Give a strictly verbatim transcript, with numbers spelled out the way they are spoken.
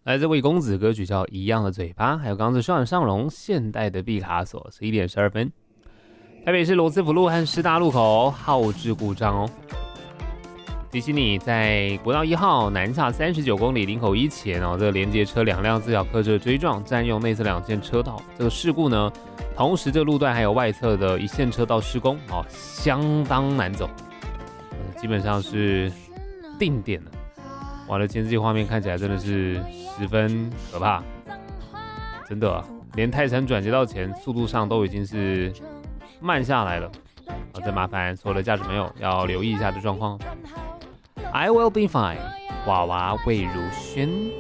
来自魏公子歌曲叫《一样的嘴巴》，还有刚刚是双上龙现代的毕卡索，十一点十二分。台北市罗斯福路和师大路口号志故障哦。提醒你，在国道一号南下三十九公里林口一前哦，这个连接车两辆自小客车追撞，占用内侧两线车道。这个事故呢，同时这个路段还有外侧的一线车道施工哦，相当难走，基本上是定点了。哇，这监视器画面看起来真的是十分可怕，真的啊，连泰山转接道前速度上都已经是慢下来了。好，再麻烦所有的驾驶朋友要留意一下这状况。I will be fine， 娃娃魏如萱。